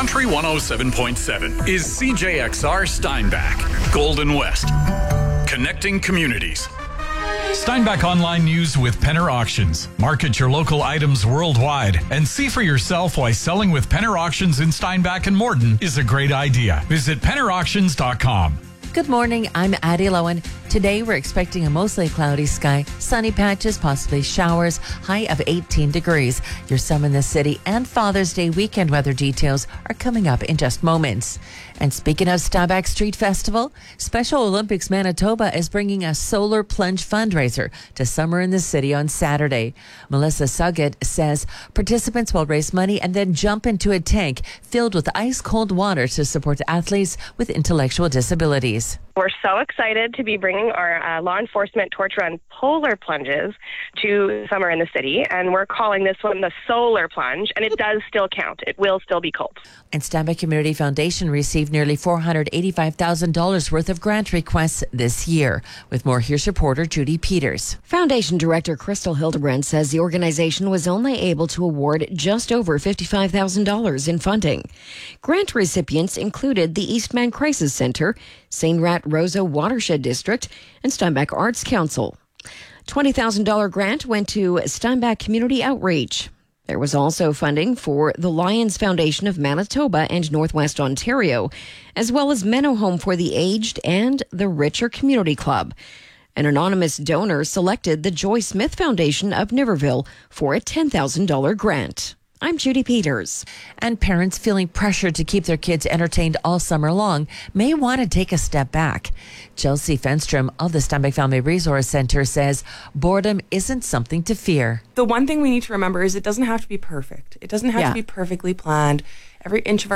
Country 107.7 is CJXR Steinbach, Golden West, connecting communities. Steinbach Online News with Penner Auctions. Market your local items worldwide and see for yourself why selling with Penner Auctions in Steinbach and Morden is a great idea. Visit pennerauctions.com. Good morning, I'm Addie Lowen. Today we're expecting a mostly cloudy sky, sunny patches, possibly showers, high of 18 degrees. Your Sum in the City and Father's Day weekend weather details are coming up in just moments. And speaking of Steinbach Street Festival, Special Olympics Manitoba is bringing a solar plunge fundraiser to Summer in the City on Saturday. Melissa Suggett says participants will raise money and then jump into a tank filled with ice cold water to support athletes with intellectual disabilities. We're so excited to be bringing our law enforcement torch run polar plunges to Summer in the City, and we're calling this one the solar plunge, and it does still count. It will still be cold. And Steinbach Community Foundation received nearly $485,000 worth of grant requests this year. With more, here's reporter Judy Peters. Foundation Director Crystal Hildebrand says the organization was only able to award just over $55,000 in funding. Grant recipients included the Eastman Crisis Center, St. Rat Rosa Watershed District, and Steinbach Arts Council. $20,000 grant went to Steinbach Community Outreach. There was also funding for the Lions Foundation of Manitoba and Northwest Ontario, as well as Menno Home for the Aged and the Richer Community Club. An anonymous donor selected the Joy Smith Foundation of Niverville for a $10,000 grant. I'm Judy Peters. And parents feeling pressured to keep their kids entertained all summer long may want to take a step back. Chelsea Fenstrom of the Steinbach Family Resource Center says boredom isn't something to fear. The one thing we need to remember is it doesn't have to be perfect. It doesn't have to be perfectly planned. Every inch of our